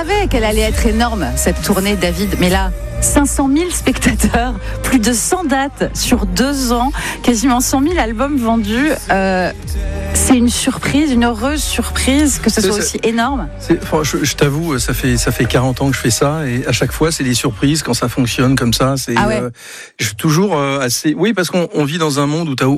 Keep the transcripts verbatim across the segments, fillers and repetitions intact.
savait qu'elle allait être énorme, cette tournée, David. Mais là, cinq cent mille spectateurs, plus de cent dates sur deux ans, quasiment cent mille albums vendus. Euh, c'est une surprise, une heureuse surprise que ce soit aussi énorme. C'est, je, je t'avoue, ça fait, ça fait quarante ans que je fais ça et à chaque fois, c'est des surprises quand ça fonctionne comme ça. C'est, ah ouais. euh, je suis toujours euh, assez... Oui, parce qu'on on vit dans un monde où t'as,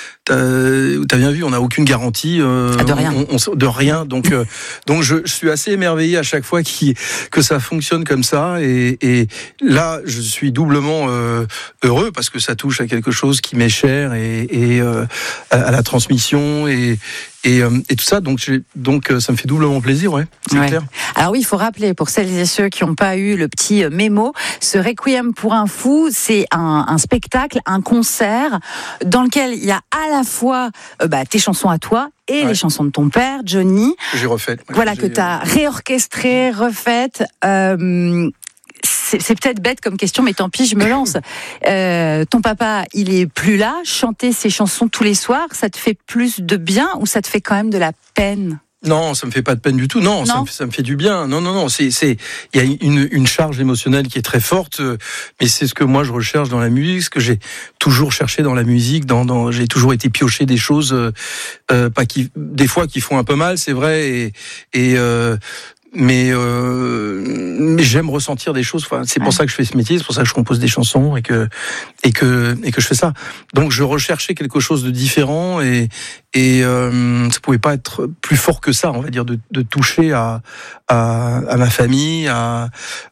t'as, t'as bien vu, on n'a aucune garantie. Euh, ah, de rien. On, on, de rien. Donc, euh, donc je, je suis assez émerveillé à chaque fois qui, que ça fonctionne comme ça. Et, et là, je suis doublement euh, heureux parce que ça touche à quelque chose qui m'est cher et, et euh, à, à la transmission et Et, euh, et tout ça, donc, j'ai, donc ça me fait doublement plaisir, ouais, c'est ouais. clair. Alors oui, il faut rappeler, pour celles et ceux qui n'ont pas eu le petit mémo, ce Requiem pour un fou, c'est un, un spectacle, un concert, dans lequel il y a à la fois euh, bah, tes chansons à toi, et ouais. les chansons de ton père, Johnny. Que j'ai refaites. Ouais, voilà, que, que tu as réorchestrées, refaites. Euh, C'est, c'est peut-être bête comme question, mais tant pis, je me lance. Euh, ton papa, il est plus là. Chanter ses chansons tous les soirs, ça te fait plus de bien ou ça te fait quand même de la peine ? Non, ça me fait pas de peine du tout. Non, non. Ça, me, ça me fait du bien. Non, non, non. C'est, c'est, il y a une, une charge émotionnelle qui est très forte, mais c'est ce que moi je recherche dans la musique, ce que j'ai toujours cherché dans la musique. Dans, dans j'ai toujours été pioché des choses, euh, pas qui, des fois qui font un peu mal, c'est vrai, et, et euh, Mais, euh, mais j'aime ressentir des choses. Enfin, c'est pour ouais. ça que je fais ce métier, c'est pour ça que je compose des chansons et que et que et que je fais ça. Donc, je recherchais quelque chose de différent et et euh, ça pouvait pas être plus fort que ça, on va dire, de, de toucher à, à à ma famille, à,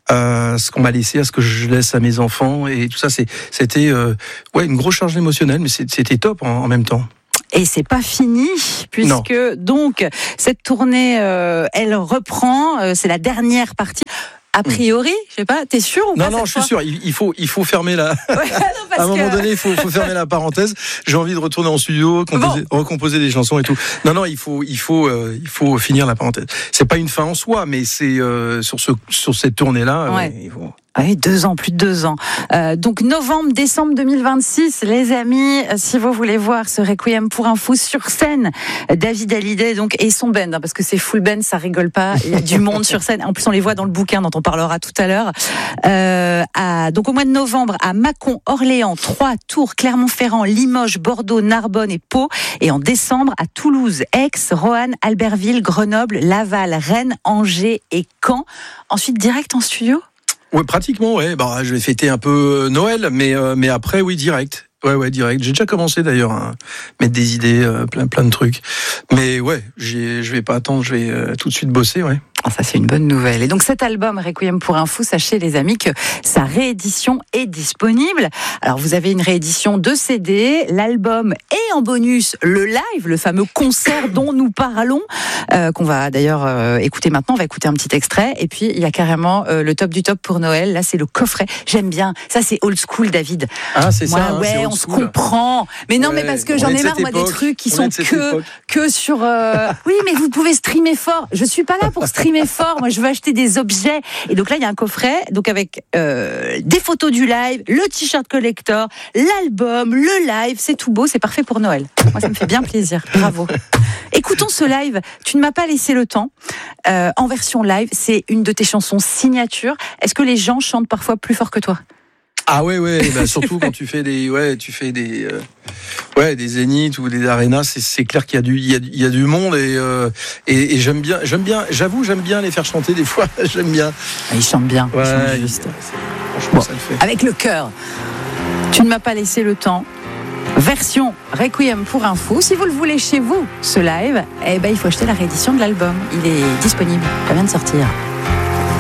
à ce qu'on m'a laissé, à ce que je laisse à mes enfants et tout ça. C'est c'était euh, ouais une grosse charge émotionnelle, mais c'était top en, en même temps. Et c'est pas fini, puisque non. donc cette tournée, euh, elle reprend. Euh, c'est la dernière partie. A priori, je sais pas, t'es sûr ou non, pas? Non, non, je suis sûr. Il, il faut, il faut fermer la. Ouais, non, à un moment que... donné, il faut, faut fermer la parenthèse. J'ai envie de retourner en studio, composer, bon. recomposer des chansons et tout. Non, non, il faut, il faut, euh, il faut finir la parenthèse. C'est pas une fin en soi, mais c'est euh, sur ce, sur cette tournée-là. Ouais. Euh, il faut... Oui, deux ans, plus de deux ans. Euh, donc novembre, décembre deux mille vingt-six, les amis, si vous voulez voir ce Requiem pour un fou sur scène, David Hallyday donc et son band, hein, parce que c'est full band, ça rigole pas. Il y a du monde sur scène. En plus, on les voit dans le bouquin dont on parlera tout à l'heure. Euh, à, donc au mois de novembre, à Mâcon, Orléans, Troyes, Tours, Clermont-Ferrand, Limoges, Bordeaux, Narbonne et Pau. Et en décembre, à Toulouse, Aix, Roanne, Albertville, Grenoble, Laval, Rennes, Angers et Caen. Ensuite, direct en studio. Ouais, pratiquement, ouais. Bah, je vais fêter un peu Noël, mais euh, mais après, oui, direct. Ouais, ouais, direct. J'ai déjà commencé d'ailleurs à mettre des idées, euh, plein, plein de trucs. Mais ouais, j'ai, je vais pas attendre, je vais euh, tout de suite bosser, ouais. Ah, ça, c'est une bonne nouvelle. Et donc, cet album, Requiem pour un fou, sachez, les amis, que sa réédition est disponible. Alors, vous avez une réédition de C D, l'album et en bonus, le live, le fameux concert dont nous parlons, euh, qu'on va d'ailleurs euh, écouter maintenant. On va écouter un petit extrait. Et puis, il y a carrément euh, le top du top pour Noël. Là, c'est le coffret. J'aime bien. Ça, c'est old school, David. Ah, c'est moi, ça. Hein, ouais, c'est on se comprend. Mais non, ouais, mais parce que j'en ai marre, moi, des trucs qui sont que, que sur... Euh... Oui, mais vous pouvez streamer fort. Je suis pas là pour streamer fort, moi je veux acheter des objets et donc là il y a un coffret donc avec euh, des photos du live, le t-shirt collector, l'album, le live, c'est tout beau, c'est parfait pour Noël. Moi ça me fait bien plaisir, bravo. Écoutons ce live, tu ne m'as pas laissé le temps, euh, en version live, c'est une de tes chansons signature. Est-ce que les gens chantent parfois plus fort que toi? Ah ouais ouais, bah surtout quand tu fais des ouais tu fais des euh, ouais des zéniths ou des arénas, c'est c'est clair qu'il y a du il y a, il y a du monde et, euh, et et j'aime bien j'aime bien j'avoue j'aime bien les faire chanter des fois, j'aime bien. Ils chantent bien, ouais, ils chantent juste. Franchement bon, ça le fait. Avec le cœur. Tu ne m'as pas laissé le temps. Version Requiem pour un fou. Si vous le voulez chez vous, ce live, eh ben il faut acheter la réédition de l'album. Il est disponible, ça vient de sortir.